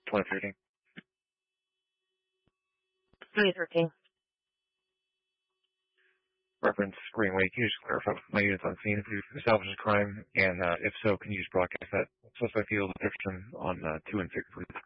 2013. 2013. Reference Greenway. Can you just clarify with my units on scene if you've established a crime? And if so, can you just broadcast that suspect field description on 2 and 6, please?